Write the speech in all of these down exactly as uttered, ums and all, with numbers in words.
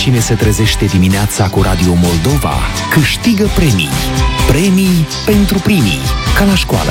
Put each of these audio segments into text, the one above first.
Cine se trezește dimineața cu Radio Moldova câștigă premii. Premii pentru primii, ca la școală.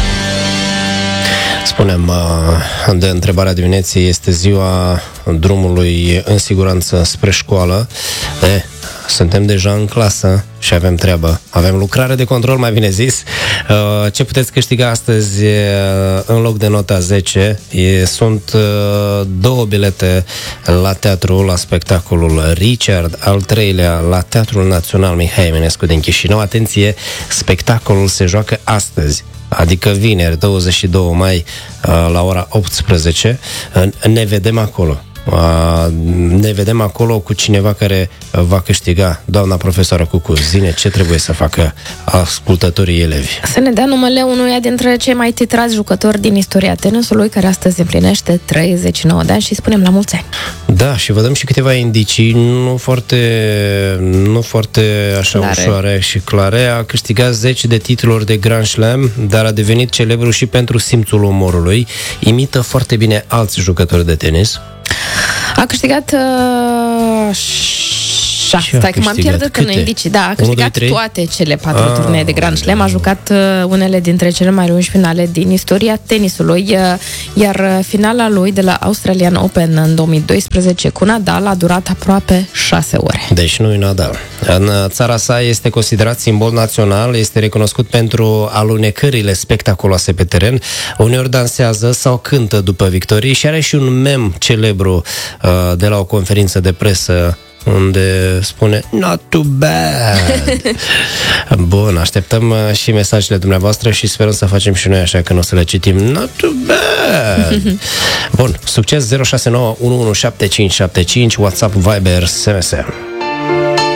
Spunem, de întrebarea dimineții este ziua drumului în siguranță spre școală. E, suntem deja în clasă și avem treabă. Avem lucrare de control, mai bine zis. Ce puteți câștiga astăzi în loc de nota zece? Sunt două bilete la teatru, la spectacolul Richard, al treilea la Teatrul Național Mihai Eminescu din Chișinău. Atenție, spectacolul se joacă astăzi, adică vineri, douăzeci și doi mai, la ora optsprezece. Ne vedem acolo. Ne vedem acolo cu cineva care va câștiga. Doamna profesoară Cucu, zine ce trebuie să facă ascultătorii elevi. Să ne dea numele unuia dintre cei mai titrați jucători din istoria tenisului, care astăzi împlinește treizeci și nouă de ani și spunem la mulți ani. Da, și vă dăm și câteva indicii, nu foarte, nu foarte așa clare. Ușoare și clare. A câștigat zece de titluri de Grand Slam, dar a devenit celebru și pentru simțul umorului. Imită foarte bine alți jucători de tenis. A câștigat uh, șa, stai că m-am pierdut în indicii. Da, a câștigat unu, doi, toate cele patru ah, turnee de Grand Slam. A jucat uh, unele dintre cele mai lungi finale din istoria tenisului, uh, iar finala lui de la Australian Open în două mii doisprezece cu Nadal a durat aproape șase ore. Deci nu e Nadal. În țara sa este considerat simbol național, este recunoscut pentru alunecările spectaculoase pe teren, uneori dansează sau cântă după victorii și are și un mem celebru uh, de la o conferință de presă unde spune not too bad. Bun, așteptăm și mesajele dumneavoastră și sperăm să facem și noi așa, că nu o să le citim. Not too bad. Bun, succes. Zero șase nouă unu unu șapte cinci șapte cinci, WhatsApp, Viber, S M S.